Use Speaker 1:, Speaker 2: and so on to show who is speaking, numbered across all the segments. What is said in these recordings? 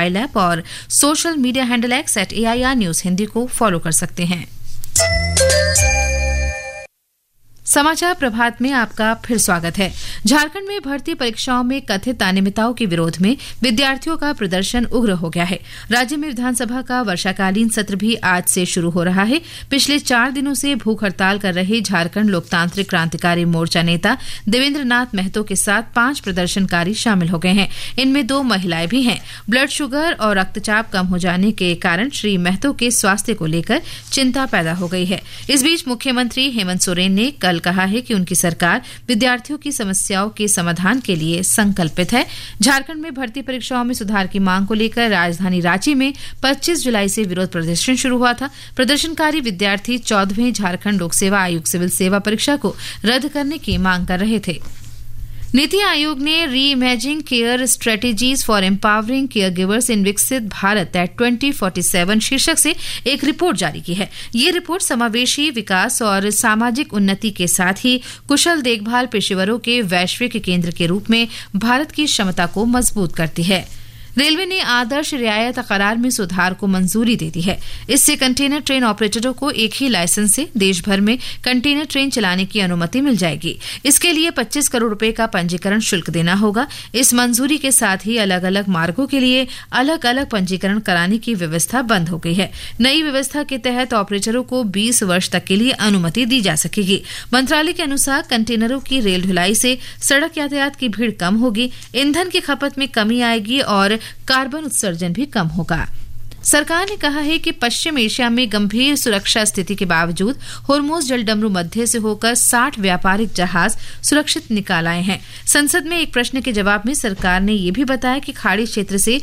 Speaker 1: Mobile app और social media handle @AIR News Hindi को follow कर सकते हैं। समाचार प्रभात में आपका फिर स्वागत है। झारखंड में भर्ती परीक्षाओं में कथित अनियमितताओं के विरोध में विद्यार्थियों का प्रदर्शन उग्र हो गया है। राज्य में विधानसभा का वर्षाकालीन सत्र भी आज से शुरू हो रहा है। पिछले 4 दिनों से भूख हड़ताल कर रहे झारखंड लोकतांत्रिक क्रांतिकारी मोर्चा नेता देवेंद्र नाथ महतो के साथ 5 प्रदर्शनकारी शामिल हो गए हैं। इनमें 2 महिलाएं भी हैं। ब्लड शुगर और रक्तचाप कम हो जाने के कारण श्री महतो के स्वास्थ्य को लेकर चिंता पैदा हो गई है। इस बीच मुख्यमंत्री हेमंत सोरेन ने कल कहा है कि उनकी सरकार विद्यार्थियों की समस्याओं के समाधान के लिए संकल्पित है। झारखंड में भर्ती परीक्षाओं में सुधार की मांग को लेकर राजधानी रांची में 25 जुलाई से विरोध प्रदर्शन शुरू हुआ था। प्रदर्शनकारी विद्यार्थी 14वें झारखंड लोक सेवा आयोग सिविल सेवा परीक्षा को रद्द करने की मांग कर रहे थे। नीति आयोग ने री-इमेजिंग care strategies for empowering care givers इन विकसित भारत एट 2047 शीर्षक से एक रिपोर्ट जारी की है। ये रिपोर्ट समावेशी विकास और सामाजिक उन्नति के साथ ही कुशल देखभाल पेशेवरों के वैश्विक केंद्र के रूप में भारत की क्षमता को मजबूत करती है। रेलवे ने आदर्श रियायत करार में सुधार को मंजूरी दे दी है। इससे कंटेनर ट्रेन ऑपरेटरों को एक ही लाइसेंस से देश भर में कंटेनर ट्रेन चलाने की अनुमति मिल जाएगी। इसके लिए 25 करोड़ रुपए का पंजीकरण शुल्क देना होगा। इस मंजूरी के साथ ही अलग अलग मार्गों के लिए अलग अलग पंजीकरण कराने की व्यवस्था बंद हो गई है। नई व्यवस्था के तहत ऑपरेटरों को 20 वर्ष तक के लिए अनुमति दी जा सकेगी। मंत्रालय के अनुसार कंटेनरों की रेल ढुलाई से सड़क यातायात की भीड़ कम होगी, ईंधन की खपत में कमी आएगी और कार्बन उत्सर्जन भी कम होगा। सरकार ने कहा है कि पश्चिम एशिया में गंभीर सुरक्षा स्थिति के बावजूद होर्मुज जलडमरू मध्य से होकर 60 व्यापारिक जहाज सुरक्षित निकाल आए हैं। संसद में एक प्रश्न के जवाब में सरकार ने यह भी बताया कि खाड़ी क्षेत्र से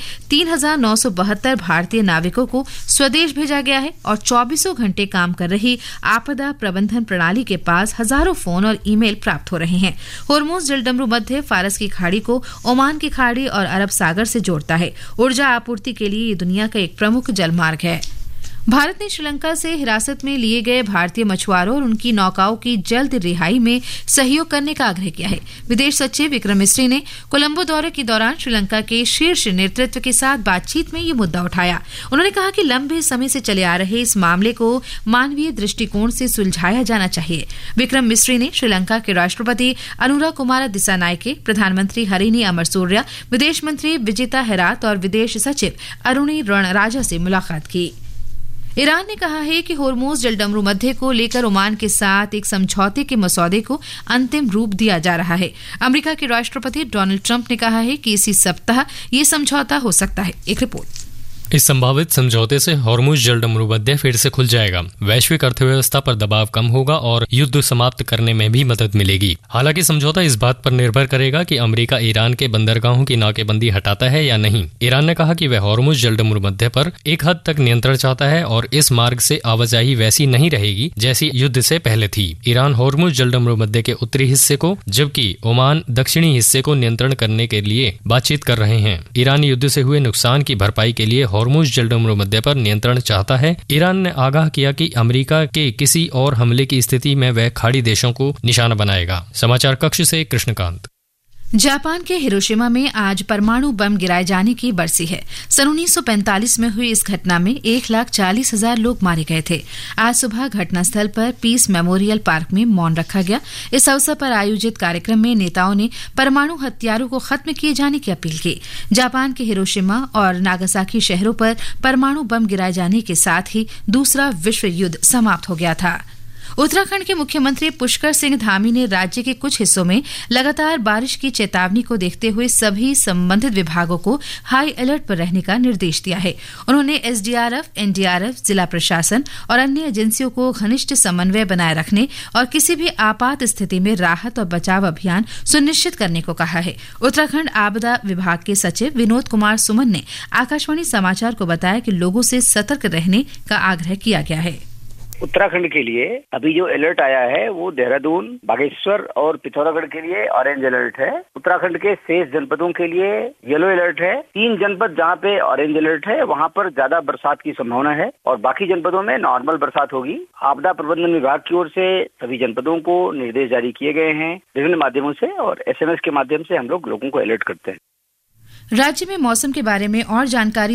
Speaker 1: 3,972 भारतीय नाविकों को स्वदेश भेजा गया है और 24 घंटे काम कर रही आपदा प्रबंधन प्रणाली के पास हजारों फोन और ईमेल प्राप्त हो रहे हैं। होर्मुज जलडमरू मध्य फारस की खाड़ी को ओमान की खाड़ी और अरब सागर से जोड़ता है। ऊर्जा आपूर्ति के लिए ये दुनिया का एक प्रमुख जलमार्ग है। भारत ने श्रीलंका से हिरासत में लिए गए भारतीय मछुआरों और उनकी नौकाओं की जल्द रिहाई में सहयोग करने का आग्रह किया है। विदेश सचिव विक्रम मिस्री ने कोलंबो दौरे के दौरान श्रीलंका के शीर्ष नेतृत्व के साथ बातचीत में ये मुद्दा उठाया। उन्होंने कहा कि लंबे समय से चले आ रहे इस मामले को मानवीय दृष्टिकोण से सुलझाया जाना चाहिए। विक्रम मिस्री ने श्रीलंका के राष्ट्रपति अनुरा कुमारा दिसानायके, प्रधानमंत्री हरिनी अमरसूर्या, विदेश मंत्री विजिता हेरात और विदेश सचिव अरुणी रणराजा से मुलाकात की। ईरान ने कहा है कि होर्मुज जलडमरू मध्य को लेकर ओमान के साथ एक समझौते के मसौदे को अंतिम रूप दिया जा रहा है। अमेरिका के राष्ट्रपति डोनाल्ड ट्रंप ने कहा है कि इसी सप्ताह ये समझौता हो सकता है। एक रिपोर्ट।
Speaker 2: इस संभावित समझौते से होर्मुज जलडमरू मध्य फिर से खुल जाएगा, वैश्विक अर्थव्यवस्था पर दबाव कम होगा और युद्ध समाप्त करने में भी मदद मिलेगी। हालांकि समझौता इस बात पर निर्भर करेगा कि अमेरिका ईरान के बंदरगाहों की नाकेबंदी हटाता है या नहीं। ईरान ने कहा कि वह होर्मुज जलडमरू मध्य पर एक हद तक नियंत्रण चाहता है और इस मार्ग से आवाजाही वैसी नहीं रहेगी जैसी युद्ध से पहले थी। ईरान होर्मुज जलडमरू मध्य के उत्तरी हिस्से को जबकि ओमान दक्षिणी हिस्से को नियंत्रण करने के लिए बातचीत कर रहे हैं। ईरान युद्ध से हुए नुकसान की भरपाई के लिए होर्मुज जलडमरू मध्य पर नियंत्रण चाहता है। ईरान ने आगाह किया कि अमेरिका के किसी और हमले की स्थिति में वह खाड़ी देशों को निशाना बनाएगा। समाचार कक्ष से कृष्णकांत।
Speaker 1: जापान के हिरोशिमा में आज परमाणु बम गिराए जाने की बरसी है। सन 1945 में हुई इस घटना में 1,40,000 लोग मारे गए थे। आज सुबह घटनास्थल पर पीस मेमोरियल पार्क में मौन रखा गया। इस अवसर पर आयोजित कार्यक्रम में नेताओं ने परमाणु हथियारों को खत्म किए जाने की अपील की। जापान के हिरोशिमा और नागासाकी शहरों पर परमाणु बम गिराए जाने के साथ ही दूसरा विश्व युद्ध समाप्त हो गया था। उत्तराखंड के मुख्यमंत्री पुष्कर सिंह धामी ने राज्य के कुछ हिस्सों में लगातार बारिश की चेतावनी को देखते हुए सभी संबंधित विभागों को हाई अलर्ट पर रहने का निर्देश दिया है। उन्होंने एसडीआरएफ, एनडीआरएफ, जिला प्रशासन और अन्य एजेंसियों को घनिष्ठ समन्वय बनाए रखने और किसी भी आपात स्थिति में राहत और बचाव अभियान सुनिश्चित करने को कहा है। उत्तराखंड आपदा विभाग के सचिव विनोद कुमार सुमन ने आकाशवाणी समाचार को बताया कि लोगों से सतर्क रहने का आग्रह किया गया है।
Speaker 3: उत्तराखंड के लिए अभी जो अलर्ट आया है वो देहरादून, बागेश्वर और पिथौरागढ़ के लिए ऑरेंज अलर्ट है। उत्तराखंड के शेष जनपदों के लिए येलो अलर्ट है। 3 जनपद जहाँ पे ऑरेंज अलर्ट है वहाँ पर ज्यादा बरसात की संभावना है और बाकी जनपदों में नॉर्मल बरसात होगी। आपदा प्रबंधन विभाग की ओर से सभी जनपदों को निर्देश जारी किए गए हैं विभिन्न माध्यमों से और SMS के माध्यम से हम लोग लोगों को अलर्ट करते हैं।
Speaker 1: राज्य में मौसम के बारे में और जानकारी